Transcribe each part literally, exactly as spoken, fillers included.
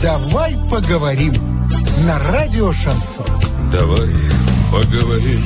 Давай поговорим на радио Шансон. Давай поговорим.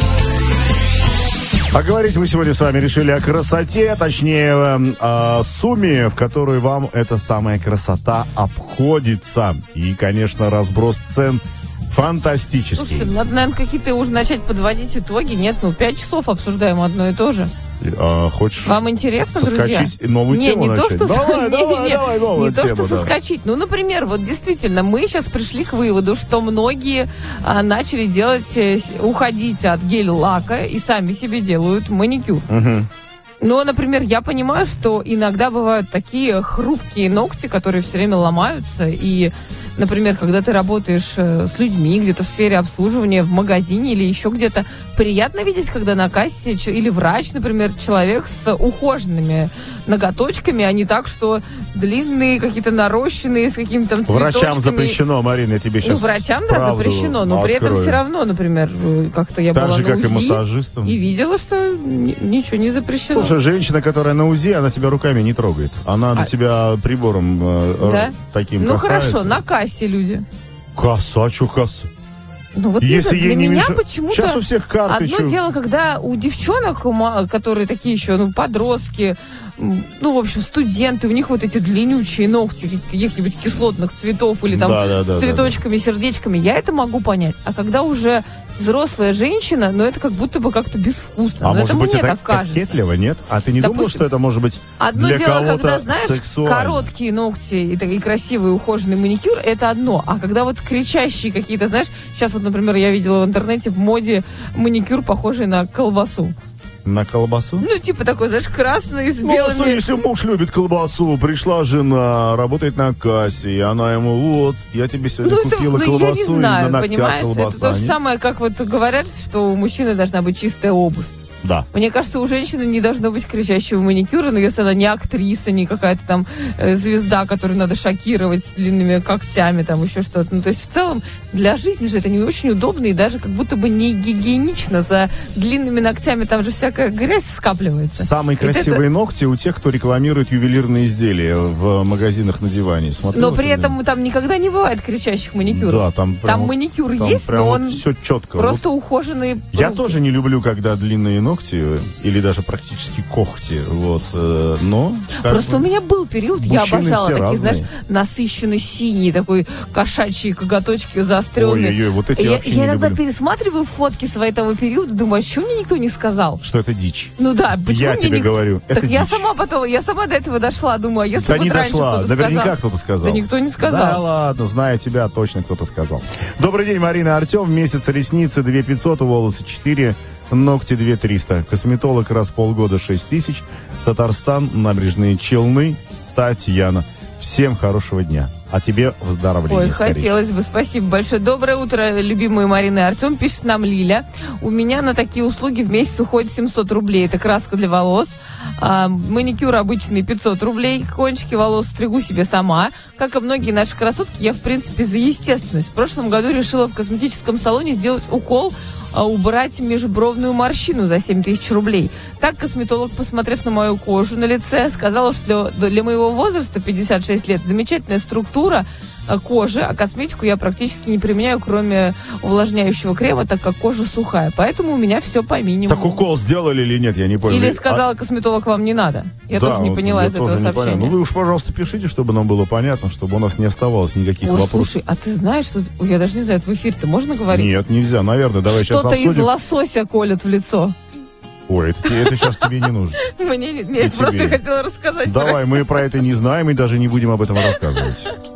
Поговорить мы сегодня с вами решили о красоте, точнее, о сумме, в которой вам эта самая красота обходится. И, конечно, разброс цен фантастический. Слушайте, надо, наверное, какие-то уже начать подводить итоги. Нет, ну, пять часов обсуждаем одно и то же. А, хочешь Вам интересно, соскочить друзья? новую не, тему не начать? То, что давай, не, давай, не, давай, новую не то, тему, что да. соскочить. Ну, например, вот действительно, мы сейчас пришли к выводу, что многие а, начали делать, э, уходить от гель-лака и сами себе делают маникюр. Угу. Но, например, я понимаю, что иногда бывают такие хрупкие ногти, которые все время ломаются. И, например, когда ты работаешь э, с людьми где-то в сфере обслуживания, в магазине или еще где-то, приятно видеть, когда на кассе ч- или врач, например, человек с ухоженными ноготочками, а не так, что длинные, какие-то нарощенные, с какими-то там цветочками. Врачам запрещено, Марина, я тебе сейчас Ну, врачам, да, запрещено, но при этом все равно, например, как-то я так была же, на как УЗИ и массажистам. и видела, что ни- ничего не запрещено. Слушай, женщина, которая на УЗИ, она тебя руками не трогает. Она А- на тебя прибором э, Да? э, таким Ну, касается. хорошо, на кассе люди. Касса, что касса? Ну вот Если не знаю, ей для не меня меша- почему-то Сейчас у всех карты. одно чё? дело, когда у девчонок, ма- которые такие еще, ну, подростки, м, ну, в общем, студенты, у них вот эти длиннючие ногти каких-нибудь кислотных цветов или там Да, да, да, с цветочками, сердечками, я это могу понять. А когда уже взрослая женщина, ну, это как будто бы как-то безвкусно. А Ну, может это быть, мне это так кажется. кокетливо, нет? А ты не Допустим, думал, что это может быть Одно для дело, кого-то когда, знаешь, сексуально? короткие ногти и, так- и красивый ухоженный маникюр, это одно. А когда вот кричащие какие-то, знаешь, сейчас вот, например, я видела в интернете в моде маникюр, похожий на колбасу. На колбасу? Ну, типа такой, знаешь, красный с Ну, белыми... что если муж любит колбасу, пришла жена, работает на кассе, и она ему, вот, я тебе сегодня Ну, это, купила ну, колбасу, я не и знаю, на ногтях понимаешь? колбаса. Это то же Нет? самое, как вот говорят, что у мужчины должна быть чистая обувь. Да. Мне кажется, у женщины не должно быть кричащего маникюра, но если она не актриса, не какая-то там э, звезда, которую надо шокировать с длинными когтями, там еще что-то. Ну, то есть, в целом, для жизни же это не очень удобно и даже как будто бы не гигиенично. За длинными ногтями там же всякая грязь скапливается. Самые И красивые это- ногти у тех, кто рекламирует ювелирные изделия в магазинах на диване. Смотрела Но при когда-нибудь? этом там никогда не бывает кричащих маникюров. Да, там прям, Там маникюр там есть, прям но вот он все четко. просто ухоженный. Я руки. тоже не люблю, когда длинные ногти или даже практически когти, вот, э, но... как Просто бы, у меня был период, я мужчины обожала все такие, разные. знаешь, насыщенный синий, такой кошачьи коготочки заостренные. Ой-ой-ой, вот эти я, я вообще я не иногда люблю. пересматриваю фотки своего того периода, думаю, а чего мне никто не сказал? Что это дичь. Ну да, почему Я мне тебе никто... говорю, Так это я дичь. сама потом, я сама до этого дошла, думаю, а если Да бы не вот раньше дошла, кто-то наверняка сказал? кто-то сказал. Да никто не сказал. Да ладно, зная тебя, точно кто-то сказал. Добрый день, Марина, Артем. Месяц ресницы две тысячи пятьсот, волосы четыре, ногти две тысячи триста. Косметолог раз в полгода шесть тысяч. Татарстан, набережные Челны, Татьяна. Всем хорошего дня. А тебе выздоровления. Ой, скорее. хотелось бы. Спасибо большое. Доброе утро, любимые Марина и Артем. Пишет нам Лиля. У меня на такие услуги в месяц уходит семьсот рублей. Это краска для волос. А, маникюр обычный пятьсот рублей. Кончики волос стригу себе сама. Как и многие наши красотки, я, в принципе, за естественность. В прошлом году решила в косметическом салоне сделать укол, а, убрать межбровную морщину за семь тысяч рублей. Так косметолог, посмотрев на мою кожу на лице, сказала, что для, для моего возраста, пятьдесят шесть лет, замечательная структура а, кожи, а косметику я практически не применяю, кроме увлажняющего крема, так как кожа сухая. Поэтому у меня все по минимуму. Так укол сделали или нет, я не понял. Или А- сказала косметолог, вам не надо. Я Да, тоже не вот поняла я из этого тоже не сообщения. понял. Ну вы уж, пожалуйста, пишите, чтобы нам было понятно, чтобы у нас не оставалось никаких Ой, вопросов. слушай, а ты знаешь, что... Ой, я даже не знаю, это в эфир-то можно говорить? Нет, нельзя, наверное, давай сейчас Что-то из обсудим. лосося колят в лицо. Ой, это, те- это сейчас тебе не нужно. Мне не- И нет, просто тебе. хотела рассказать. Давай, мы про это не знаем и даже не будем об этом рассказывать.